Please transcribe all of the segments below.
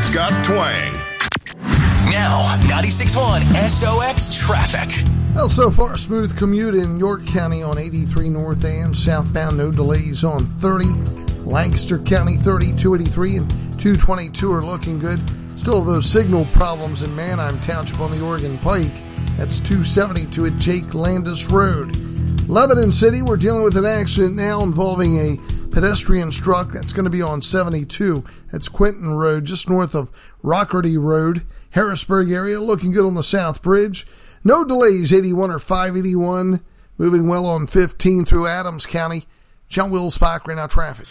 It's got twang. Now, 96.1 SOX traffic. Well, so far, smooth commute in York County on 83 north and southbound. No delays on 30. Lancaster County 30, 283 and 222 are looking good. Still those signal problems in Manheim Township on the Oregon Pike. That's 272 at Jake Landis Road. Lebanon City, we're dealing with an accident now involving a pedestrian struck. That's going to be on 72. That's Quinton Road, just north of Rockerty Road. Harrisburg area, looking good on the South Bridge. No delays, 81 or 581. Moving well on 15 through Adams County. John Will Spock, right now traffic.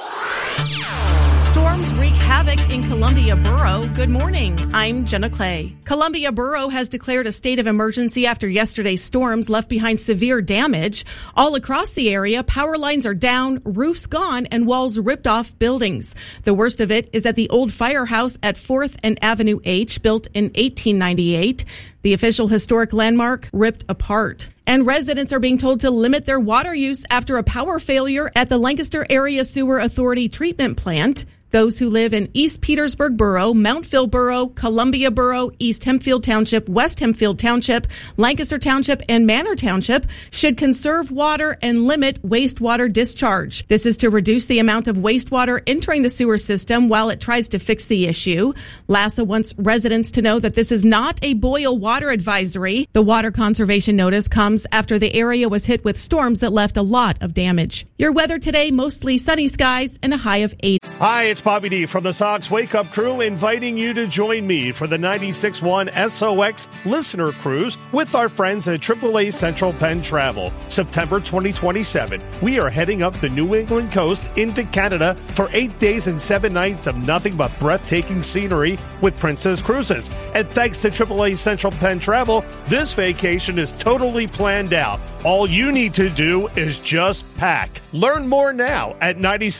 Storms wreak havoc in Columbia Borough. Good morning. I'm Jenna Clay. Columbia Borough has declared a state of emergency after yesterday's storms left behind severe damage. All across the area, power lines are down, roofs gone, and walls ripped off buildings. The worst of it is at the old firehouse at 4th and Avenue H, built in 1898. The official historic landmark ripped apart. And residents are being told to limit their water use after a power failure at the Lancaster Area Sewer Authority treatment plant. Those who live in East Petersburg Borough, Mountville Borough, Columbia Borough, East Hempfield Township, West Hempfield Township, Lancaster Township, and Manor Township should conserve water and limit wastewater discharge. This is to reduce the amount of wastewater entering the sewer system while it tries to fix the issue. LASA wants residents to know that this is not a boil water advisory. The water conservation notice comes after the area was hit with storms that left a lot of damage. Your weather today, mostly sunny skies and a high of 8. Hi, it's Bobby D from the Sox Wake Up Crew, inviting you to join me for the 96.1 SOX Listener Cruise with our friends at AAA Central Penn Travel. September 2027, we are heading up the New England coast into Canada for 8 days and 7 nights of nothing but breathtaking scenery with Princess Cruises. And thanks to AAA Central Penn Travel, this vacation is totally planned out. All you need to do is just pack. Learn more now at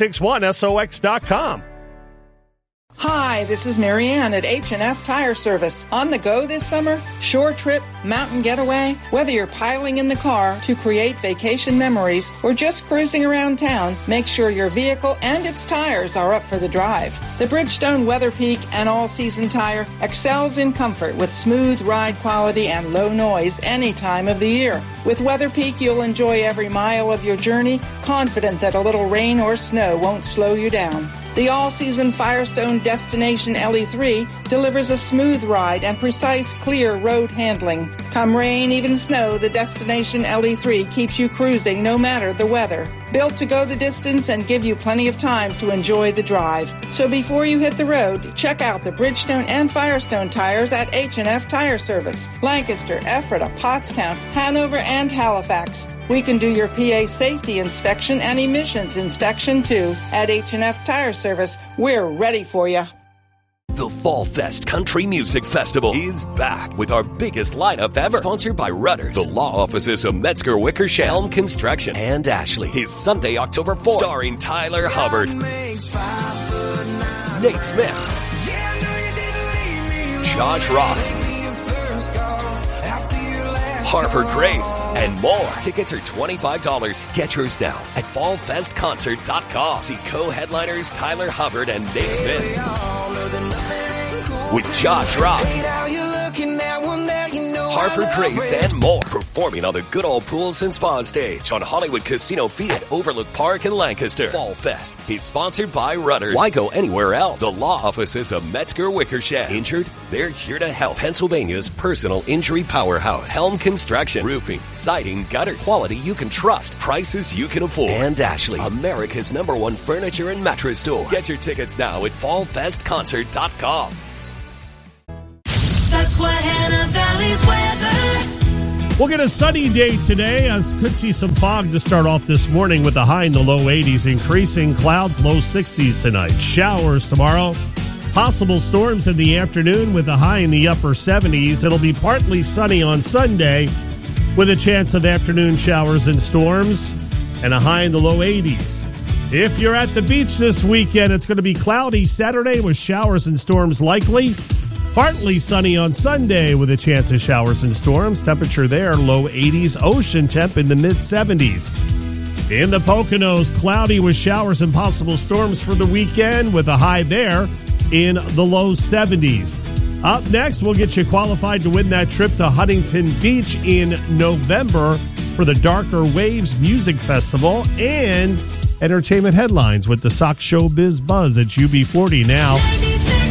961SOX.com. Hi, this is Marianne at H&F Tire Service. On the go this summer? Short trip, mountain getaway? Whether you're piling in the car to create vacation memories or just cruising around town, make sure your vehicle and its tires are up for the drive. The Bridgestone WeatherPeak and all-season tire excels in comfort with smooth ride quality and low noise any time of the year. With WeatherPeak, you'll enjoy every mile of your journey, confident that a little rain or snow won't slow you down. The all-season Firestone Destination LE3 delivers a smooth ride and precise, clear road handling. Come rain, even snow, the Destination LE3 keeps you cruising no matter the weather. Built to go the distance and give you plenty of time to enjoy the drive. So before you hit the road, check out the Bridgestone and Firestone tires at H&F Tire Service. Lancaster, Ephrata, Pottstown, Hanover, and Halifax. We can do your PA safety inspection and emissions inspection too. At H&F Tire Service, we're ready for you. The Fall Fest Country Music Festival is back with our biggest lineup ever. Sponsored by Rudders, the law offices of Metzger Wickersham, Helm Construction, and Ashley. Is Sunday, October 4th. Starring Tyler Hubbard, Nate Smith, Josh Ross, Harper Grace, and more. Tickets are $25. Get yours now at fallfestconcert.com. See co-headliners Tyler Hubbard and Nate Smith with Josh Ross, Harper Grace, and more. Performing on the Good Old Pools and Spa stage on Hollywood Casino Fee at Overlook Park in Lancaster. Fall Fest is sponsored by Rudders. Why go anywhere else? The law offices of Metzger Wickersham. Injured? They're here to help. Pennsylvania's personal injury powerhouse. Helm Construction. Roofing, siding, gutters. Quality you can trust. Prices you can afford. And Ashley, America's #1 furniture and mattress store. Get your tickets now at fallfestconcert.com. Susquehanna Valley's weather. We'll get a sunny day today. Could see some fog to start off this morning with a high in the low 80s. Increasing clouds, low 60s tonight. Showers tomorrow. Possible storms in the afternoon with a high in the upper 70s. It'll be partly sunny on Sunday with a chance of afternoon showers and storms and a high in the low 80s. If you're at the beach this weekend, it's going to be cloudy Saturday with showers and storms likely. Partly sunny on Sunday with a chance of showers and storms. Temperature there, low 80s. Ocean temp in the mid-70s. In the Poconos, cloudy with showers and possible storms for the weekend with a high there in the low 70s. Up next, we'll get you qualified to win that trip to Huntington Beach in November for the Darker Waves Music Festival, and entertainment headlines with the Sox Showbiz Buzz at UB40 now.